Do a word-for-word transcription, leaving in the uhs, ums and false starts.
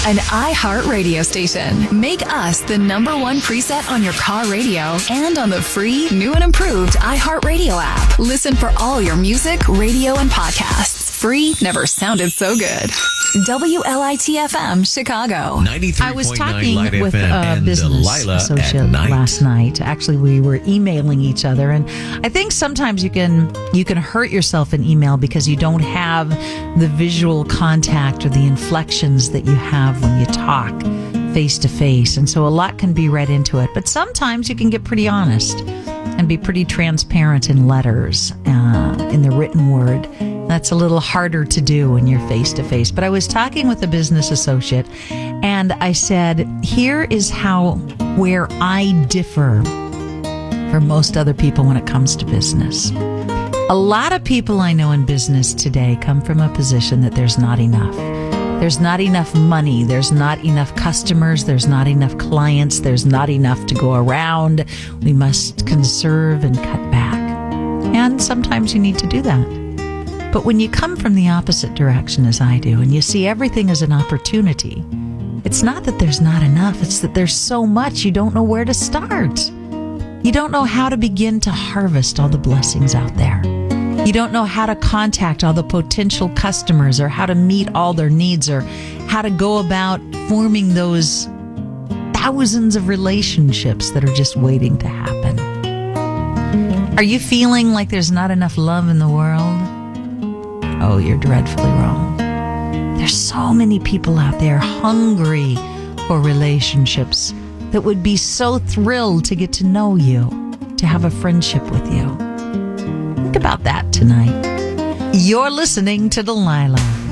an iHeart radio station. Make us the number one preset on your car radio and on the free, new and improved iHeart Radio app. Listen for all your music, radio, and podcasts. Free never sounded so good. W L I T F M, Chicago. ninety-three I was point nine talking Light with F M a and business Delilah associate at night. last night. Actually, we were emailing each other, and I think sometimes you can you can hurt yourself in email because you don't have the visual contact or the inflections that you have when you talk face to face, and so a lot can be read into it. But sometimes you can get pretty honest and be pretty transparent in letters, uh, in the written word. That's a little harder to do when you're face to face. But I was talking with a business associate, and I said, here is how, where I differ from most other people when it comes to business. A lot of people I know in business today come from a position that there's not enough. There's not enough money. There's not enough customers. There's not enough clients. There's not enough to go around. We must conserve and cut back. And sometimes you need to do that. But when you come from the opposite direction as I do, and you see everything as an opportunity, it's not that there's not enough. It's that there's so much you don't know where to start. You don't know how to begin to harvest all the blessings out there. You don't know how to contact all the potential customers or how to meet all their needs or how to go about forming those thousands of relationships that are just waiting to happen. Are you feeling like there's not enough love in the world? Oh, you're dreadfully wrong. There's so many people out there hungry for relationships that would be so thrilled to get to know you, to have a friendship with you. Think about that tonight. You're listening to Delilah.